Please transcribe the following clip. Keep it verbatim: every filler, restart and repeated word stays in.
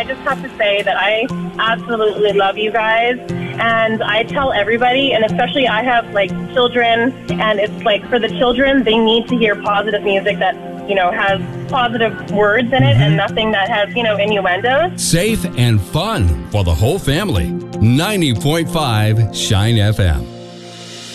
I just have to say that I absolutely love you guys. And I tell everybody, and especially I have, like, children, and it's like for the children, they need to hear positive music that, you know, has positive words in it, mm-hmm. and nothing that has, you know, innuendos. Safe and fun for the whole family. ninety point five Shine F M.